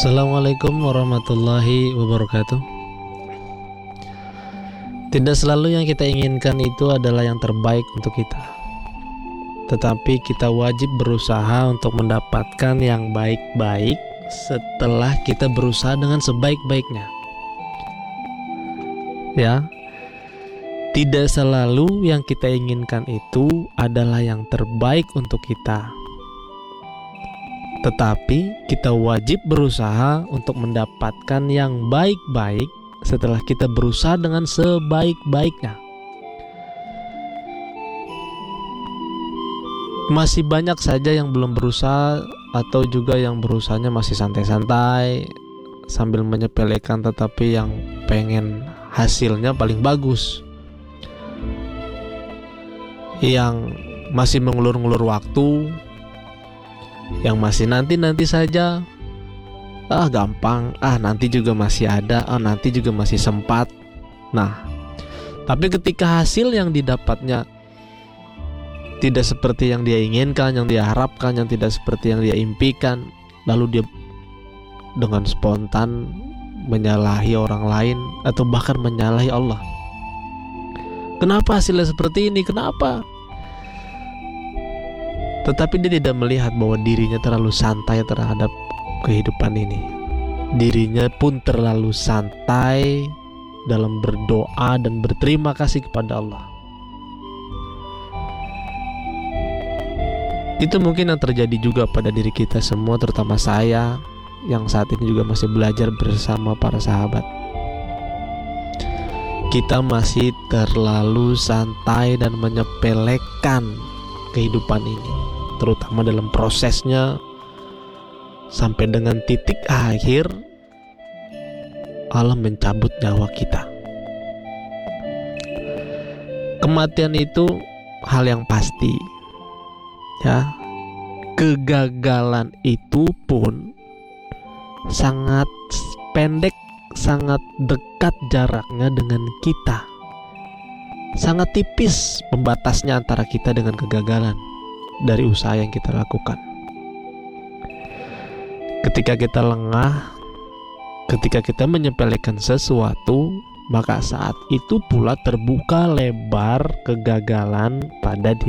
Assalamualaikum warahmatullahi wabarakatuh. Tidak selalu yang kita inginkan itu adalah yang terbaik untuk kita, tetapi kita wajib berusaha untuk mendapatkan yang baik-baik setelah kita berusaha dengan sebaik-baiknya. Ya, tidak selalu yang kita inginkan itu adalah yang terbaik untuk kita, tetapi kita wajib berusaha untuk mendapatkan yang baik-baik setelah kita berusaha dengan sebaik-baiknya. Masih banyak saja yang belum berusaha, atau juga yang berusahanya masih santai-santai sambil menyepelekan, tetapi yang pengen hasilnya paling bagus, yang masih mengulur-ngulur waktu, yang masih nanti saja, gampang, nanti juga masih ada, nanti juga masih sempat. Nah, tapi ketika hasil yang didapatnya tidak seperti yang dia inginkan, yang dia harapkan, yang tidak seperti yang dia impikan, lalu dia dengan spontan menyalahi orang lain atau bahkan menyalahi Allah. Kenapa hasilnya seperti ini? Kenapa? Tetapi dia tidak melihat bahwa dirinya terlalu santai terhadap kehidupan ini. Dirinya pun terlalu santai dalam berdoa dan berterima kasih kepada Allah. Itu mungkin yang terjadi juga pada diri kita semua, terutama saya yang saat ini juga masih belajar bersama para sahabat. Kita masih terlalu santai dan menyepelekan kehidupan ini, terutama dalam prosesnya sampai dengan titik akhir Allah mencabut nyawa kita. Kematian itu hal yang pasti, ya. Kegagalan itu pun sangat pendek, sangat dekat jaraknya dengan kita. Sangat tipis pembatasnya antara kita dengan kegagalan dari usaha yang kita lakukan. Ketika kita lengah, ketika kita menyepelekan sesuatu, maka saat itu pula terbuka lebar kegagalan pada diri